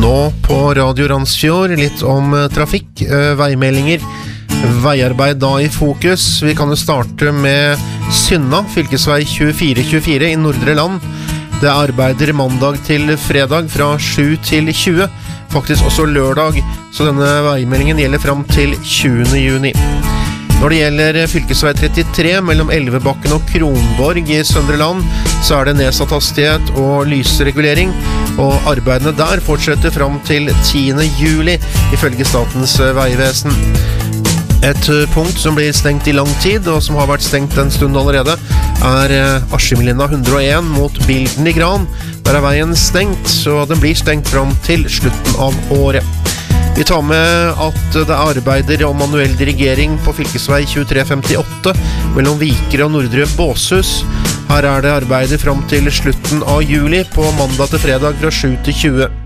Nå på Radio Randsfjord litt om trafikk, veimeldinger, veiarbeid da i fokus. Vi kan jo starte med Synna, fylkesvei 2424 i Nordre Land. Det arbeider mandag til fredag fra 7 til 20, faktisk også lørdag, så denne veimeldingen gjelder frem til 20. juni. Når det gjelder fylkesvei 33 mellom Elvebakken og Kronborg i Søndre Land, så er det nedsatt hastighet og lysregulering, og arbeidene der fortsetter frem til 10. juli, ifølge Statens vegvesen. Et punkt som blir stengt i lang tid, og som har vært stengt en stund allerede, er Askimlinna 101 mot Bilden i Gran. Der er veien stengt, så den blir stengt frem til slutten av året. Vi tar med at det arbeider om manuell dirigering på fylkesvei 2358 mellom Vikre og Nordre Båshus. Her er det arbeider frem til slutten av juli på mandag til fredag fra 7 til 20.